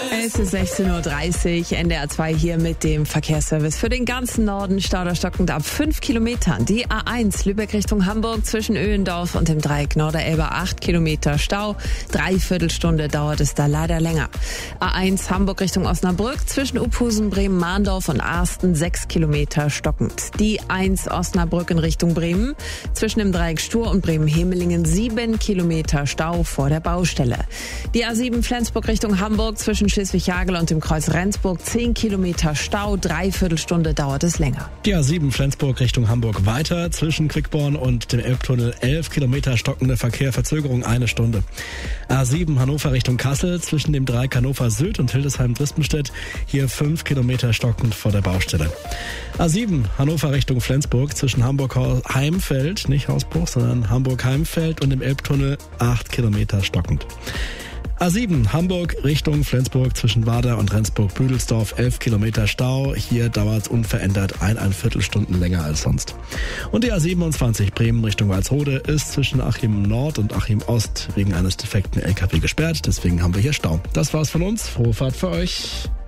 Es ist 16.30 Uhr, NDR 2 hier mit dem Verkehrsservice für den ganzen Norden. Stau stockend ab 5 Kilometern. Die A1 Lübeck Richtung Hamburg zwischen Öhlendorf und dem Dreieck Norderelbe 8 Kilometer Stau. Dreiviertel Stunde dauert es da leider länger. A1 Hamburg Richtung Osnabrück zwischen Uphusen, Bremen-Mahndorf und Arsten 6 Kilometer stockend. Die 1 Osnabrück in Richtung Bremen zwischen dem Dreieck Stur und Bremen-Hemelingen 7 Kilometer Stau vor der Baustelle. Die A7 Flensburg Richtung Hamburg zwischen Schleswig-Hagel und dem Kreuz Rendsburg 10 Kilometer Stau, dreiviertel Stunde dauert es länger. Die A7 Flensburg Richtung Hamburg weiter, zwischen Quickborn und dem Elbtunnel 11 Kilometer stockende Verkehr, Verzögerung 1 Stunde. A7 Hannover Richtung Kassel, zwischen dem Dreieck Hannover Süd und Hildesheim-Drispenstedt, hier 5 Kilometer stockend vor der Baustelle. A7 Hannover Richtung Flensburg, zwischen Hamburg-Heimfeld, nicht Hausbruch, sondern Hamburg-Heimfeld und dem Elbtunnel 8 Kilometer stockend. A7 Hamburg Richtung Flensburg zwischen Wader und Rendsburg-Büdelsdorf 11 Kilometer Stau. Hier dauert es unverändert 1 Viertelstunden länger als sonst. Und die A27 Bremen Richtung Walsrode ist zwischen Achim Nord und Achim Ost wegen eines defekten LKW gesperrt. Deswegen haben wir hier Stau. Das war's von uns. Frohe Fahrt für euch.